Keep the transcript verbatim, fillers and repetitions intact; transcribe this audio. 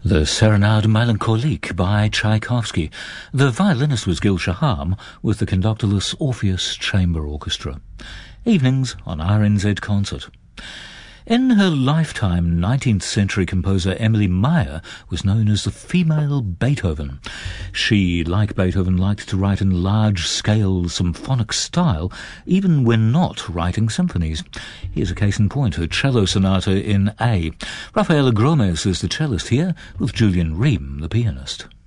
The Serenade Melancholique by Tchaikovsky. The violinist was Gil Shaham with the conductorless Orpheus Chamber Orchestra. Evenings on R N Z Concert. In her lifetime, nineteenth century composer Emily Meyer was known as the female Beethoven. She, like Beethoven, liked to write in large-scale symphonic style, even when not writing symphonies. Here's a case in point, her cello sonata in A. Rafaela Gromes is the cellist here, with Julian Ream, the pianist.